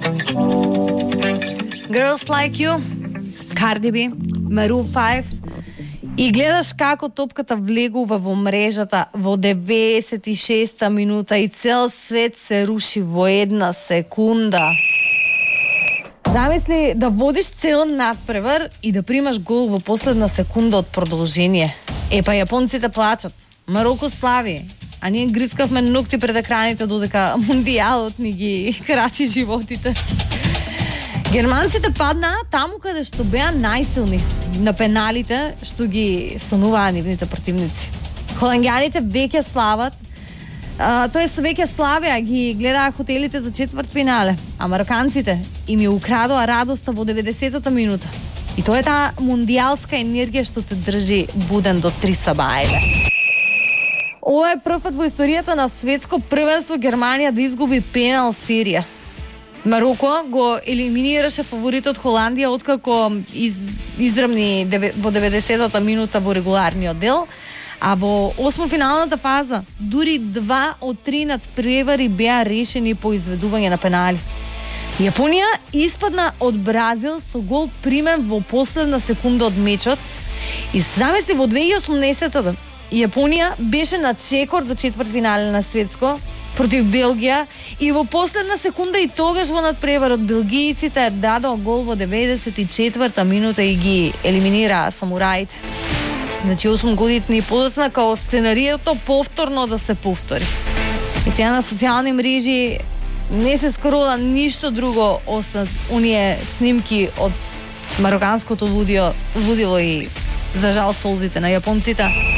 Girls Like You, Cardi B, Maroon 5. И гледаш како топката влегува во мрежата во 96-та минута и цел свет се руши во една секунда. Замисли да водиш цел надпревар и да примаш гол во последна секунда од продолжение. Па јапонците плачат, Мароко слави, а ние грицкавме ногти пред екраните додека мундијалот ни ги крати животите. Германците паднаа таму каде што беа најсилни, на пеналите што ги сонуваа нивните противници. Холанѓаните веќе слават, веќе славеа, ги гледаа хотелите за четвртфинале, а мароканците им ја украдоа радоста во 90-та минута. И тоа е таа мундијалска енергија што те држи буден до 3 сабајле. Ова е прв пат во историјата на светско првенство Германија да изгуби пенал серија. Мароко го елиминираше фаворитот Холандија откако израмни во 90-та минута во регуларниот дел, а во осмофиналната фаза дури 2 од 3 надпревари беа решени по изведување на пенали. Јапонија испадна од Бразил со гол примен во последна секунда од мечот и замисли во 2018-та Јапонија беше на чекор до четвртфинале на светско против Белгија и во последна секунда и тогаш во надпреварот белгијците дадоа гол во 94-та минута и ги елиминираа самураите. Значи 8 години подоцна као сценарието повторно да се повтори. И сега на социјални мрежи не се скрола ништо друго освен оние снимки од мароканското лудило и за жал солзите на јапонците.